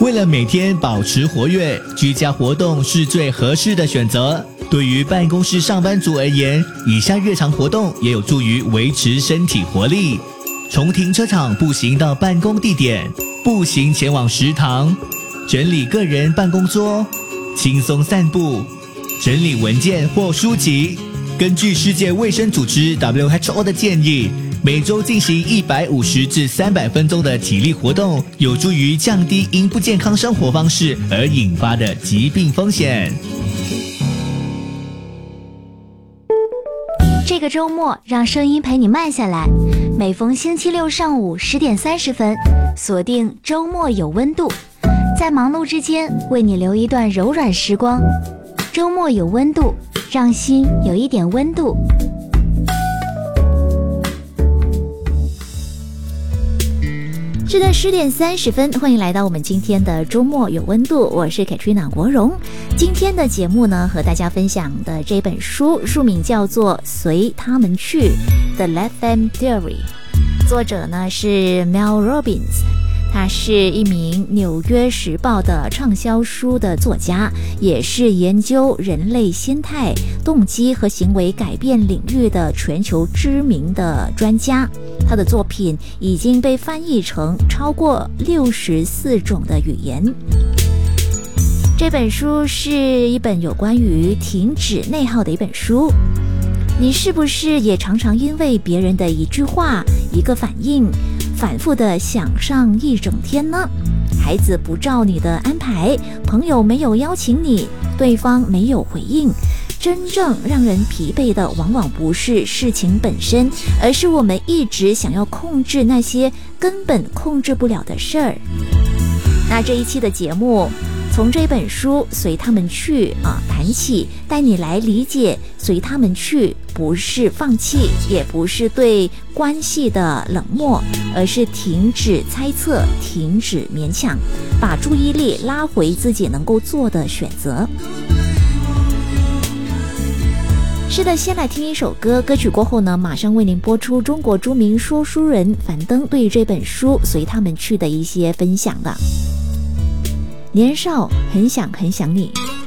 为了每天保持活跃，居家活动是最合适的选择。对于办公室上班族而言，以下日常活动也有助于维持身体活力。从停车场步行到办公地点，步行前往食堂，整理个人办公桌，轻松散步，整理文件或书籍。根据世界卫生组织 WHO 的建议，每周进行150至300分钟的体力活动，有助于降低因不健康生活方式而引发的疾病风险。 这个周末让声音陪你慢下来，每逢星期六上午10点30分，锁定周末有温度，在忙碌之间为你留一段柔软时光。周末有温度，让心有一点温度。是的，10点30分，欢迎来到我们今天的周末有温度，我是 Katrina 国荣。今天的节目呢，和大家分享的这本书，书名叫做《随他们去 The Let Them Theory》，作者呢是 Mel Robbins，他是一名纽约时报的畅销书的作家，也是研究人类心态、动机和行为改变领域的全球知名的专家。他的作品已经被翻译成超过64种的语言。这本书是一本有关于停止内耗的一本书。你是不是也常常因为别人的一句话、一个反应，反复的想上一整天呢？孩子不照你的安排，朋友没有邀请你，对方没有回应。真正让人疲惫的往往不是事情本身，而是我们一直想要控制那些根本控制不了的事儿。那这一期的节目从这本书随他们去谈起，带你来理解随他们去不是放弃，也不是对关系的冷漠，而是停止猜测，停止勉强，把注意力拉回自己能够做的选择。是的，先来听一首歌，歌曲过后呢，马上为您播出中国著名说书人樊登对这本书随他们去的一些分享了。年少很想很想你，